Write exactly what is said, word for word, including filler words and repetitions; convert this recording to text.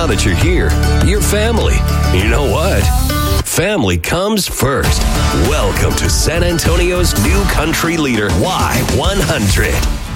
that you're here, you're family. You know what? Family comes first. Welcome to San Antonio's new country leader, Y one hundred.